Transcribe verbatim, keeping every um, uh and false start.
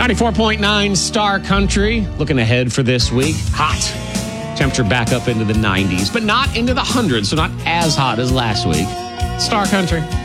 ninety-four point nine Star Country. Looking ahead for this week. Hot. Temperature back up into the nineties, but not into the hundreds, so not as hot as last week. Star Country.